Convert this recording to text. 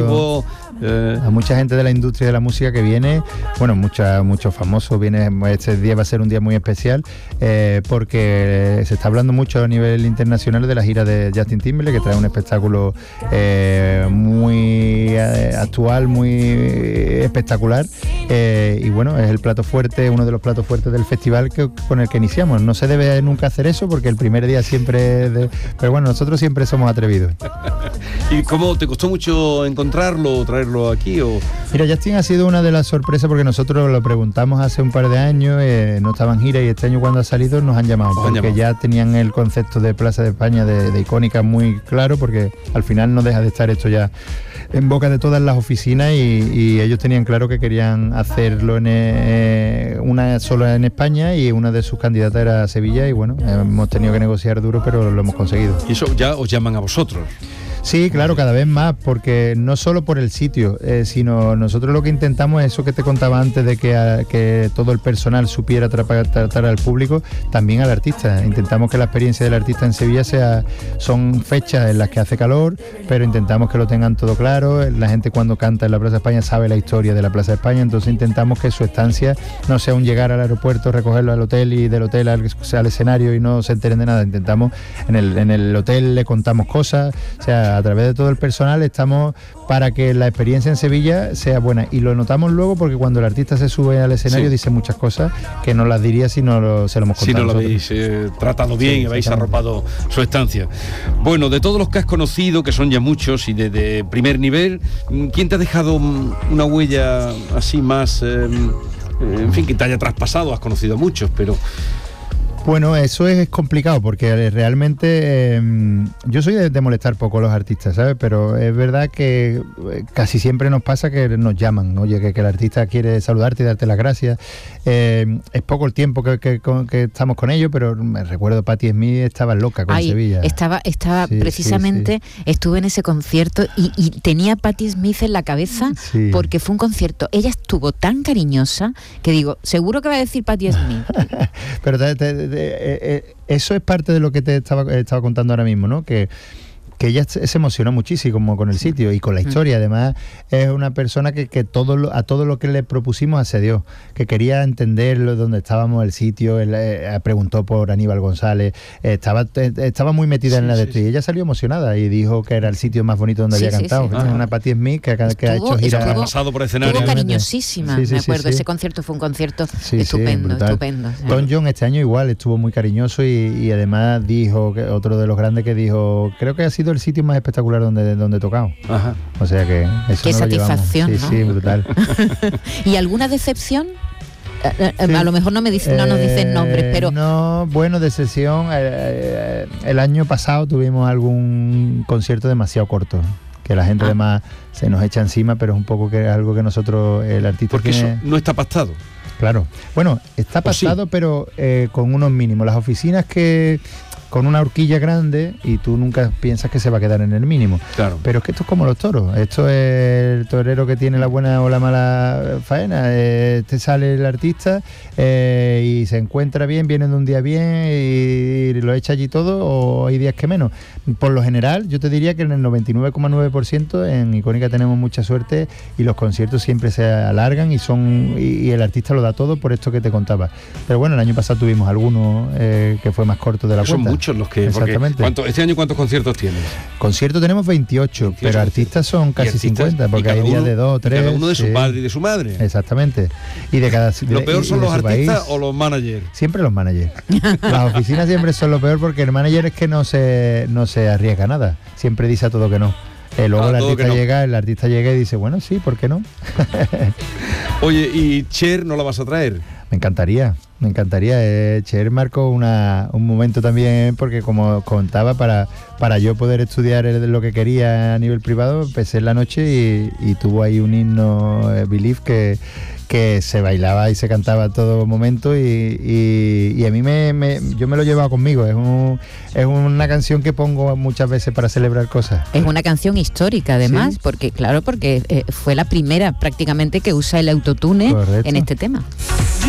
nuevo. A mucha gente de la industria de la música que viene, bueno, muchos famosos vienen. Este día va a ser un día muy especial porque se está hablando mucho a nivel internacional de la gira de Justin Timberlake, que trae un espectáculo muy actual, muy espectacular, y bueno, es el plato fuerte, uno de los platos fuertes del festival con el que iniciamos. No se debe nunca hacer eso porque el primer día siempre pero bueno, nosotros siempre somos atrevidos. ¿Y cómo te costó mucho encontrarlo, traerlo aquí? Mira, Justin ha sido una de las sorpresas porque nosotros lo preguntamos hace un par de años, no estaba en gira, y este año cuando ha salido nos han llamado, porque ya tenían el concepto de Plaza de España de icónica muy claro, porque al final no deja de estar esto ya en boca de todas las oficinas, y ellos tenían claro que querían hacerlo una sola en España, y una de sus candidatas era Sevilla, y bueno, hemos tenido que negociar duro, pero lo hemos conseguido. ¿Y eso ya os llaman a vosotros? Sí, claro, cada vez más, porque no solo por el sitio, sino nosotros lo que intentamos es eso que te contaba antes, de que todo el personal supiera tratar al público, también al artista. Intentamos que la experiencia del artista en Sevilla son fechas en las que hace calor, pero intentamos que lo tengan todo claro. La gente cuando canta en la Plaza de España sabe la historia de la Plaza de España, entonces intentamos que su estancia no sea un llegar al aeropuerto, recogerlo al hotel y del hotel al escenario y no se enteren de nada. Intentamos, en el hotel le contamos cosas, o sea, a través de todo el personal estamos para que la experiencia en Sevilla sea buena, y lo notamos luego porque cuando el artista se sube al escenario dice muchas cosas que no las diría si no se lo hemos contado. Si no lo nosotros. habéis tratado bien y habéis arropado su estancia. Bueno, de todos los que has conocido, que son ya muchos y de primer nivel, ¿quién te ha dejado una huella así más, en fin, que te haya traspasado? Has conocido muchos, pero... Bueno, eso es complicado porque realmente yo soy de molestar poco a los artistas, ¿sabes? Pero es verdad que casi siempre nos pasa que nos llaman, oye, que el artista quiere saludarte y darte las gracias. Es poco el tiempo que estamos con ellos, pero me recuerdo Patti Smith estaba loca con Sevilla. Estaba precisamente, estuve en ese concierto y tenía a Patti Smith en la cabeza porque fue un concierto. Ella estuvo tan cariñosa que digo, seguro que va a decir Patti Smith. Pero eso es parte de lo que te estaba contando ahora mismo, ¿no? Que ella se emocionó muchísimo con el sitio y con la historia. Además es una persona que a todo lo que le propusimos accedió, que quería entender dónde estábamos, el sitio. Preguntó por Aníbal González, estaba muy metida en la de y ella salió emocionada y dijo que era el sitio más bonito donde había cantado. Una Patti Smith que ha hecho gira, ha pasado por escenario. Estuvo cariñosísima, me acuerdo. Ese concierto fue un concierto estupendo. Don John este año igual estuvo muy cariñoso y además dijo, que otro de los grandes que dijo, creo que ha sido el sitio más espectacular donde he tocado. Ajá. O sea que eso. Qué satisfacción, ¿no? Sí, brutal. ¿Y alguna decepción? A lo mejor no nos dicen nombres, pero... No, bueno, decepción. El año pasado tuvimos algún concierto demasiado corto, que la gente además se nos echa encima, pero es un poco que algo que nosotros, el artista... Porque eso no está pactado. Claro. Bueno, está pactado, pero con unos mínimos. Las oficinas que... con una horquilla grande y tú nunca piensas que se va a quedar en el mínimo. Claro. Pero es que esto es como los toros. Esto es el torero que tiene la buena o la mala faena. Te sale el artista y se encuentra bien, viene de un día bien y lo echa allí todo, o hay días que menos. Por lo general, yo te diría que en el 99,9% en Icónica tenemos mucha suerte y los conciertos siempre se alargan y el artista lo da todo por esto que te contaba. Pero bueno, el año pasado tuvimos algunos que fue más corto de la cuenta. Son muchos los que... Exactamente. ¿Este año cuántos conciertos tienes? Conciertos tenemos 28, pero artistas son casi 50, porque hay días de 2 o 3. Cada uno de su padre y de su madre. Exactamente. Y de cada... ¿Lo peor son los artistas país, o los managers? Siempre los managers. Las oficinas siempre son lo peor porque el manager es que no se arriesga nada. Siempre dice a todo que no. Luego el artista llega y dice, bueno, sí, ¿por qué no? Oye, ¿y Cher no la vas a traer? Me encantaría. Cher marcó un momento también, porque como contaba, para yo poder estudiar lo que quería a nivel privado, empecé en la noche y tuvo ahí un himno, Believe, que se bailaba y se cantaba a todo momento y a mí yo me lo he llevado conmigo. Es una canción que pongo muchas veces para celebrar cosas. Es una canción histórica además, porque fue la primera prácticamente que usa el autotune. Correcto. En este tema.